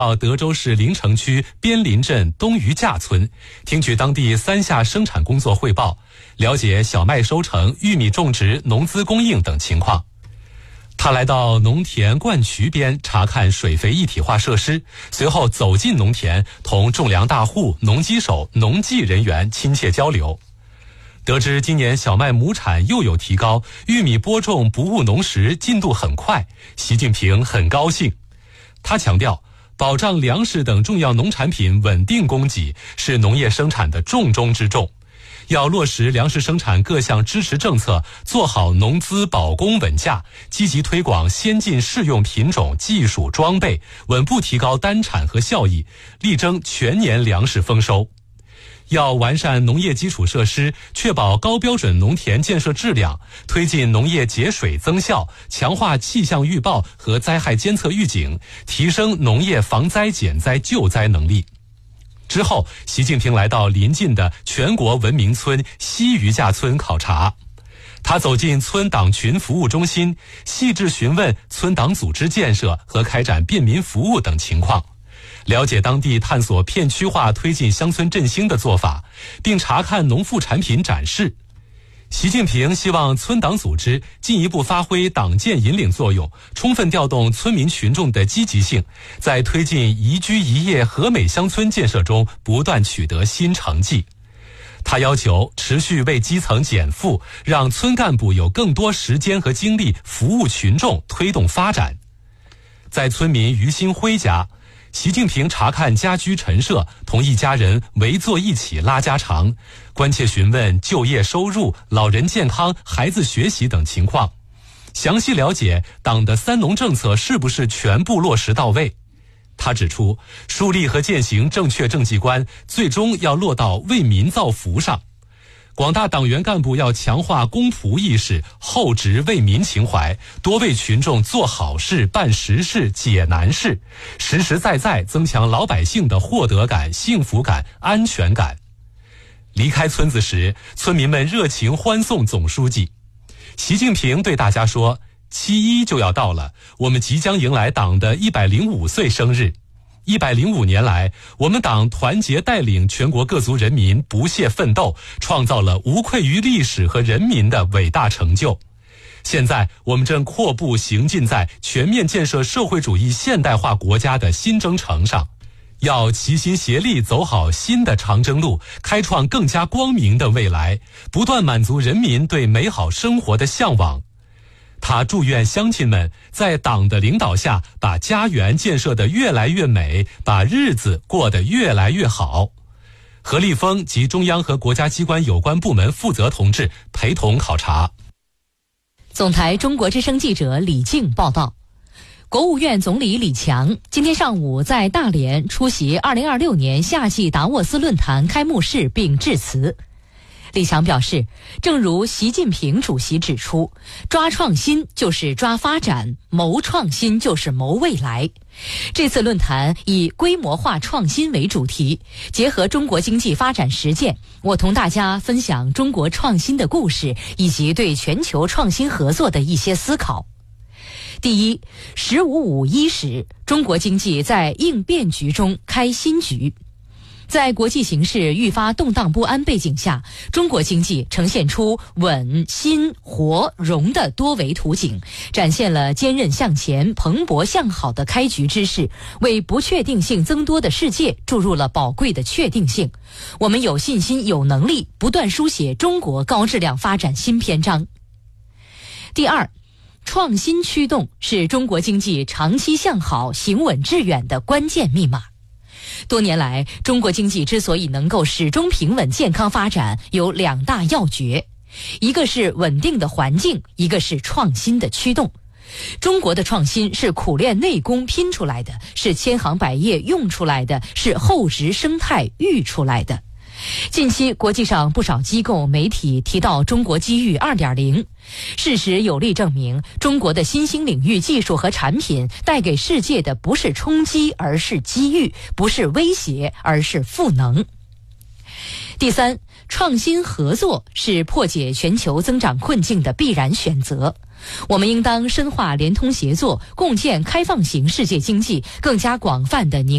到德州市临城区边林镇东余架村，听取当地3下生产工作汇报，了解小麦收成、玉米种植、农资供应等情况。他来到农田灌渠边查看水肥一体化设施，随后走进农田，同种粮大户、农机手、农技人员亲切交流。得知今年小麦亩产又有提高，玉米播种不误农时进度很快，习近平很高兴。他强调，保障粮食等重要农产品稳定供给是农业生产的重中之重，要落实粮食生产各项支持政策，做好农资保供稳价，积极推广先进适用品种、技术、装备，稳步提高单产和效益，力争全年粮食丰收。要完善农业基础设施，确保高标准农田建设质量，推进农业节水增效，强化气象预报和灾害监测预警，提升农业防灾减灾救灾能力。之后，习近平来到临近的全国文明村西余架村考察。他走进村党群服务中心，细致询问村党组织建设和开展便民服务等情况，了解当地探索片区化推进乡村振兴的做法，并查看农副产品展示。习近平希望村党组织进一步发挥党建引领作用，充分调动村民群众的积极性，在推进宜居宜业和美乡村建设中不断取得新成绩。他要求持续为基层减负，让村干部有更多时间和精力服务群众，推动发展。在村民于新辉家，习近平查看家居陈设，同一家人围坐一起拉家常，关切询问就业收入、老人健康、孩子学习等情况，详细了解党的3农政策是不是全部落实到位。他指出，树立和践行正确政绩观，最终要落到为民造福上。广大党员干部要强化公仆意识，厚植为民情怀，多为群众做好事、办实事、解难事，实实在在增强老百姓的获得感、幸福感、安全感。离开村子时，村民们热情欢送总书记。习近平对大家说，7·1就要到了，我们即将迎来党的105岁生日。105年来，我们党团结带领全国各族人民不懈奋斗，创造了无愧于历史和人民的伟大成就。现在，我们正阔步行进在全面建设社会主义现代化国家的新征程上，要齐心协力走好新的长征路，开创更加光明的未来，不断满足人民对美好生活的向往。他祝愿乡亲们在党的领导下，把家园建设得越来越美，把日子过得越来越好。何立峰及中央和国家机关有关部门负责同志陪同考察。 总台中国之声记者李静报道。国务院总理李强今天上午在大连出席2026年夏季达沃斯论坛开幕式并致辞。李强表示，正如习近平主席指出，抓创新就是抓发展，谋创新就是谋未来。这次论坛以规模化创新为主题，结合中国经济发展实践，我同大家分享中国创新的故事，以及对全球创新合作的一些思考。第一，1551时，中国经济在应变局中开新局。在国际形势愈发动荡不安背景下，中国经济呈现出稳、新、活、融的多维图景，展现了坚韧向前、蓬勃向好的开局之势，为不确定性增多的世界注入了宝贵的确定性。我们有信心、有能力不断书写中国高质量发展新篇章。第二，创新驱动是中国经济长期向好、行稳致远的关键密码。多年来，中国经济之所以能够始终平稳健康发展，有2大要诀，一个是稳定的环境，一个是创新的驱动。中国的创新是苦练内功拼出来的，是千行百业用出来的，是厚植生态育出来的。近期国际上不少机构媒体提到中国机遇 2.0， 事实有力证明，中国的新兴领域技术和产品带给世界的不是冲击，而是机遇；不是威胁，而是赋能。 第三，创新合作是破解全球增长困境的必然选择。我们应当深化联通协作，共建开放型世界经济，更加广泛地凝